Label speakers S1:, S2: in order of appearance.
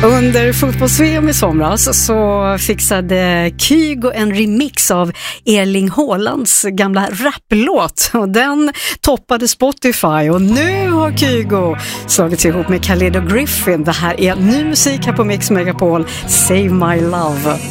S1: Under fotbolls-VM i somras så fixade Kygo en remix av Erling Haalands gamla rapplåt och den toppade Spotify och nu har Kygo slagits ihop med Khalid och Griffin. Det här är ny musik här på Mix Megapol, Save My Love.